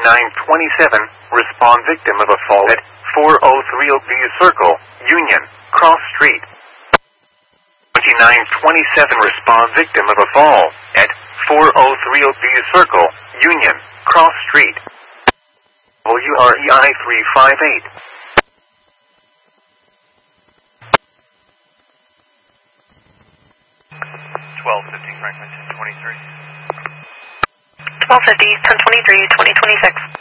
2927, respond victim of a fall at 403 Oakview Circle, Union, Cross Street. 2927, respond victim of a fall at 403 Oakview Circle, Union, Cross Street. WREI 358. 1250 Franklin 1023. 1250, 1023, 2026.